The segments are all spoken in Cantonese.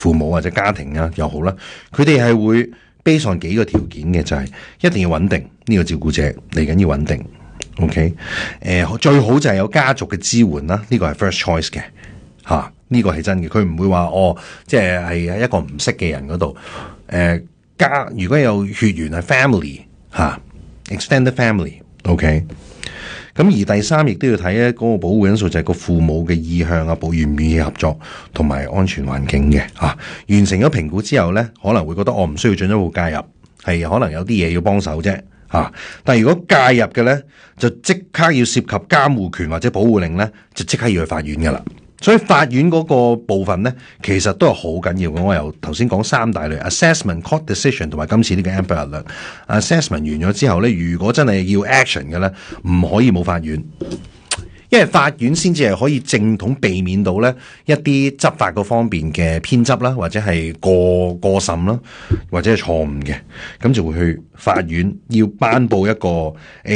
父母或者家庭啊又好啦，佢哋係會 base on 幾個條件嘅，就係一定要穩定，呢個照顧者嚟緊要穩定。OK， 最好就係有家族嘅支援啦，呢個係 first choice 嘅嚇，呢個係真嘅。佢唔會話即係一個唔識嘅人嗰度，如果有血緣係 family 嚇，extended family，OK。咁而第三亦都要睇咧嗰個保護因素，就係個父母嘅意向啊，願唔願意合作同埋安全環境嘅嚇。完成咗評估之後咧，可能會覺得我唔需要進一步介入，係可能有啲嘢要幫手啫嚇。但係如果介入嘅咧，就即刻要涉及監護權或者保護令咧，就即刻要去法院噶啦。所以法院嗰個部分咧，其實都係好緊要嘅。我由頭先講三大類 assessment、court decision 同埋今次呢個 Amber Alert。assessment 完咗之後咧，如果真係要 action 嘅咧，唔可以冇法院。因為法院先至係可以正統避免到咧一啲執法嗰方面嘅偏執啦，或者係過甚啦，或者係錯誤嘅，咁就會去法院要頒布一個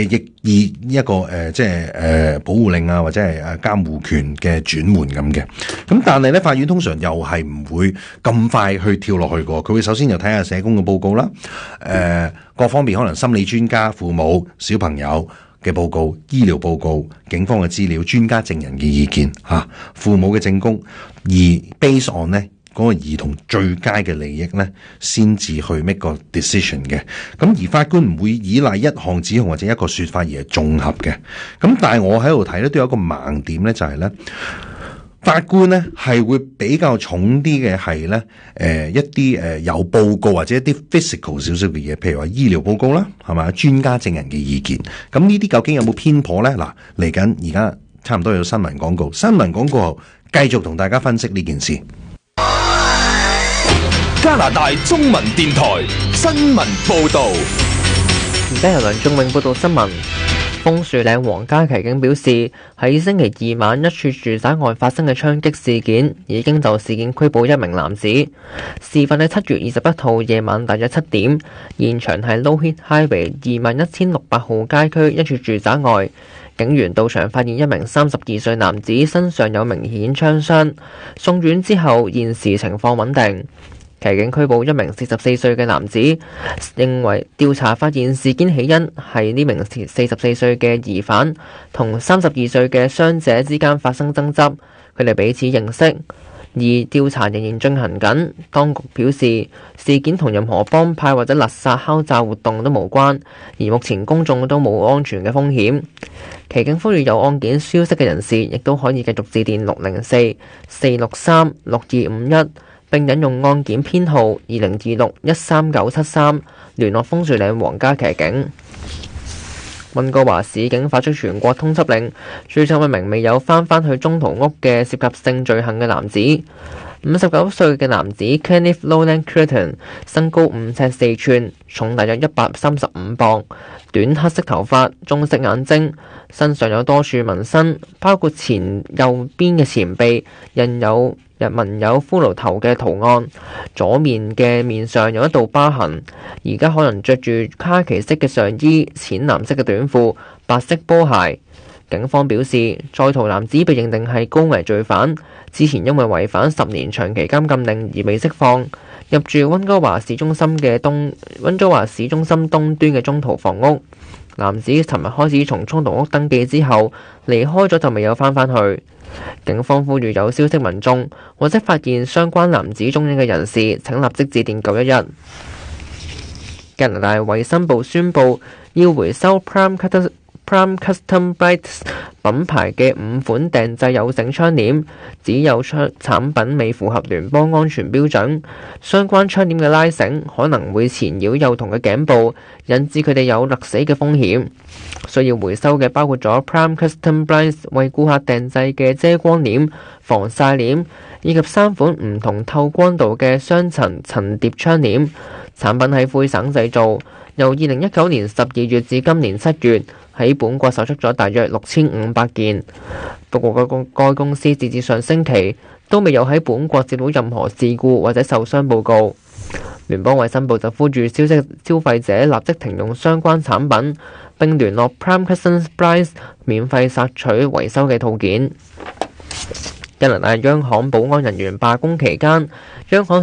保護令啊，或者係監護權嘅轉換咁嘅。咁但係咧，法院通常又係唔會咁快去跳落去個，佢會首先又睇下社工嘅報告啦，各方面可能心理專家、父母、小朋友嘅報告、醫療報告、警方嘅資料、專家證人嘅意見父母嘅證供，而 base on 呢嗰個兒童最佳嘅利益咧，先至去 make 個 decision 嘅。咁而法官唔會依賴一項指控或者一個說法而係綜合嘅。咁但係我喺度睇咧，都有一個盲點咧，就係咧，法官咧係會比較重啲嘅係咧，一啲有報告或者一啲 physical 少少嘅嘢，譬如話醫療報告啦，係嘛，專家證人嘅意見。咁呢啲究竟有冇偏頗咧？嗱，嚟緊而家差唔多有新聞廣告，新聞廣告後繼續同大家分析呢件事。 加拿大中文電台新聞報導。 而家由梁仲永報道新聞。楓樹嶺皇家騎警表示，喺星期二晚一處住宅外發生嘅槍擊事件，已經就事件拘捕一名男子。事發喺7月21號夜晚大約7點，現場係 Lougheed Highway 21600號街區一處住宅外。警員到場發現一名32歲男子身上有明顯槍傷，送院之後現時情況穩定。騎警拘捕一名44歲嘅男子，認為調查發現事件起因係呢名44歲嘅疑犯同32歲嘅傷者之間發生爭執，佢哋彼此認識，而調查仍然進行緊。當局表示，事件同任何幫派或者勒殺敲詐活動都無關，而目前公眾都冇安全嘅風險。騎警呼籲有案件消息嘅人士，亦都可以繼續致電604-463-6251。並引用案件編號2026-13973聯絡楓樹嶺皇家騎警。溫哥華市警發出全國通緝令，追查一名未有翻去中途屋嘅涉及性罪行嘅男子。59歲嘅男子 Kenneth Lowland Creighton 身高5尺4寸，重大約135磅，短黑色頭髮，棕色眼睛，身上有多處紋身，包括右邊嘅前臂印有紋有骷髏頭嘅圖案，左面嘅面上有一道疤痕。而家可能着住卡其色嘅上衣、淺藍色嘅短褲、白色波鞋。警方表示，在逃男子被認定係高危罪犯，之前因為違反10年長期監禁令而被釋放，入住溫哥華市中心東端嘅中途房屋。男子尋日開始從中途屋登記之後離開咗，就未有翻去。警方呼籲有消息民眾或者發現相關男子蹤影嘅人士，請立即致電911。加拿大衛生部宣布要回收 Prime Custom Brights 品牌嘅5款訂製有繩窗簾，只有產品未符合聯邦安全標準。相關窗簾嘅拉繩可能會纏繞幼童嘅頸部，引致佢哋有勒死嘅風險。需要回收嘅包括咗 Prime Custom Brights 為顧客訂製嘅遮光簾、防曬簾，以及3款唔同透光度嘅雙層層疊窗簾。產品喺魁省製造，由2019年12月至今年7月喺本國售出咗大約6500件。不過該公司截至上星期都未有喺本國接到任何事故或者受傷報告。聯邦衛生部就呼籲消費者立即停用相關產品，並聯絡 Prime Custom Brights 免費索取維修嘅套件。 加拿大央行保安人員罷工期間，央行